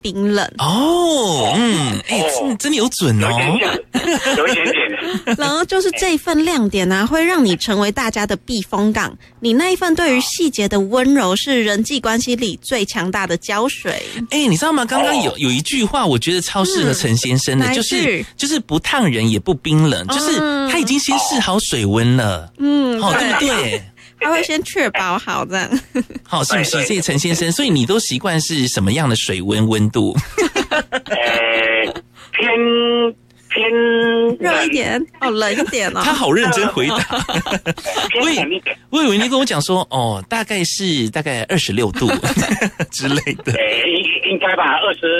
冰冷哦，真的有准哦， 有一点点。 然后就是这一份亮点啊，会让你成为大家的避风港。你那一份对于细节的温柔，是人际关系里最强大的胶水。 你知道吗？刚刚有一句话，我觉得超适合陈先生的，就是不烫人也不冰冷，就是他已经先试好水温了，对不对？ 他会先确保好这样。 好，是不是？这个陈先生，所以你都习惯是什么样的水温度？ 偏热一点，冷一点哦。 他好认真回答。我以为你跟我讲说，大概26度之类的。 应该吧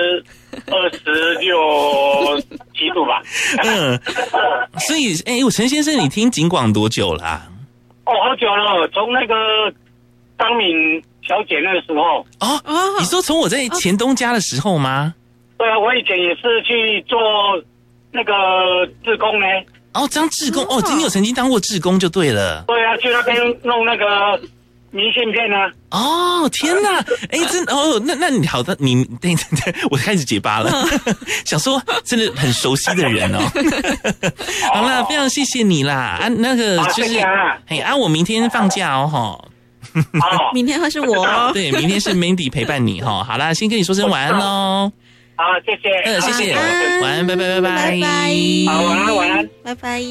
，26、7度吧。 所以，我陈先生，你听警广多久了啊？ 好久了，从那个张敏小姐那个时候。 你说从我在前东家的时候吗？ 对啊，我以前也是去做那个志工呢。 当志工你有曾经当过志工就对了。 对啊，去那边弄那个明信片啊。 天哪！真那你好的，你对，我开始结巴了，想说真的很熟悉的人哦。好啦，非常谢谢你啦那个就是我明天放假哦明天会是我哦。 对，明天是 Mandy 陪伴你哈。好啦，先跟你说声晚安喽。 好，谢谢。 谢谢，晚安，拜拜。 好，晚安， 拜拜。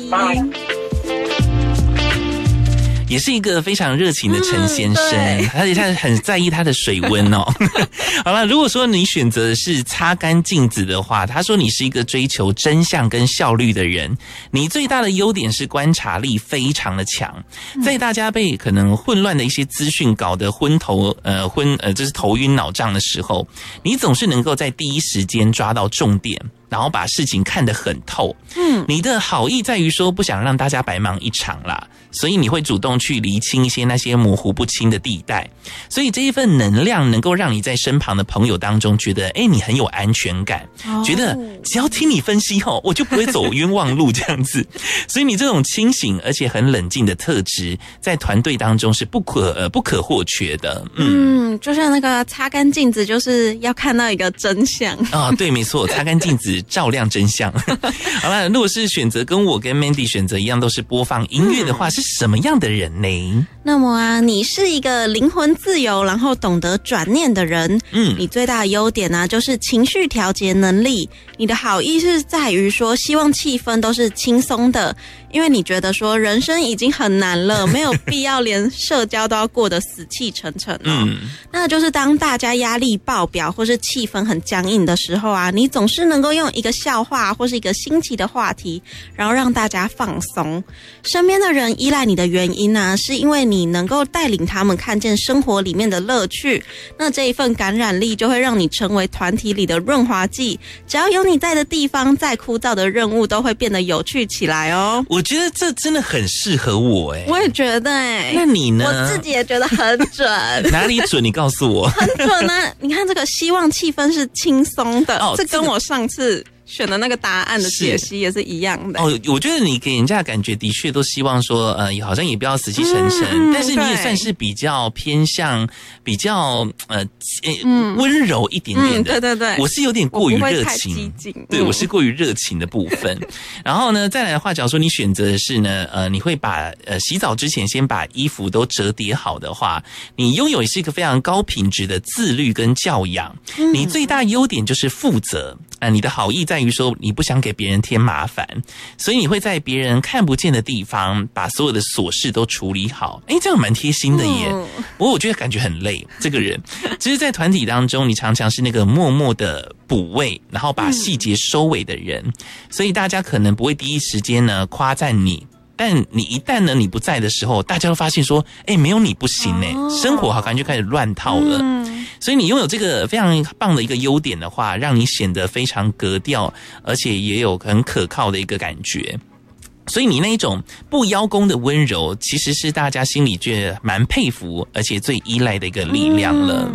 也是一个非常热情的陈先生，而且他很在意他的水温哦。好了，如果说你选择的是擦干镜子的话，他说你是一个追求真相跟效率的人，你最大的优点是观察力非常的强，在大家被可能混乱的一些资讯搞得就是头晕脑胀的时候，你总是能够在第一时间抓到重点，然后把事情看得很透。你的好意在于说不想让大家白忙一场啦，所以你会主动去厘清一些那些模糊不清的地带，所以这一份能量能够让你在身旁的朋友当中觉得你很有安全感，觉得只要听你分析我就不会走冤枉路这样子。所以你这种清醒而且很冷静的特质在团队当中是不可或缺的。 就像那个擦干镜子，就是要看到一个真相对，没错，擦干镜子照亮真相。好了，如果是选择跟我跟 Mandy 选择一样都是播放音乐的话，是什么样的人呢？ 那么你是一个灵魂自由然后懂得转念的人。你最大的优点呢，就是情绪调节能力。你的好意是在于说希望气氛都是轻松的，因为你觉得说人生已经很难了，没有必要连社交都要过得死气沉沉那就是当大家压力爆表或是气氛很僵硬的时候啊，你总是能够用一个笑话或是一个新奇的话题，然后让大家放松。身边的人依赖你的原因呢，是因为你能够带领他们看见生活里面的乐趣。那这一份感染力就会让你成为团体里的润滑剂，只要有你在的地方，再枯燥的任务都会变得有趣起来哦。 我觉得这真的很适合我我也觉得那你呢？ 我自己也觉得很准。 哪里准？你告诉我。 很准啊！你看这个希望气氛是轻松的，这跟我上次选的那个答案的解析也是一样的。 我觉得你给人家的感觉的确都希望说，好像也不要死气沉沉，但是你也算是比较偏向比较温柔一点点的。 对， 我是有点过于热情，对，我是过于热情的部分。然后呢，再来的话，假如说你选择的是呢，你会把洗澡之前先把衣服都折叠好的话，你拥有是一个非常高品质的自律跟教养。你最大优点就是负责。你的好意在于说你不想给别人添麻烦，所以你会在别人看不见的地方把所有的琐事都处理好。这样蛮贴心的耶。不过我觉得感觉很累，这个人其实在团体当中你常常是那个默默的补位，然后把细节收尾的人，所以大家可能不会第一时间呢夸赞你，但你一旦呢你不在的时候，大家都发现说没有你不行生活好像就开始乱套了。所以你拥有这个非常棒的一个优点的话，让你显得非常格调，而且也有很可靠的一个感觉。所以你那一种不邀功的温柔，其实是大家心里觉得蛮佩服而且最依赖的一个力量了。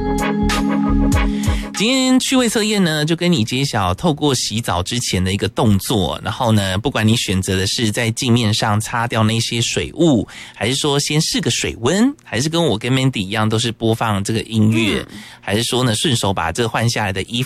今天趣味测验呢，就跟你揭晓透过洗澡之前的一个动作，然后呢，不管你选择的是在镜面上擦掉那些水雾，还是说先试个水温，还是跟我跟 Mandy 一样都是播放这个音乐，还是说呢顺手把这个换下来的衣服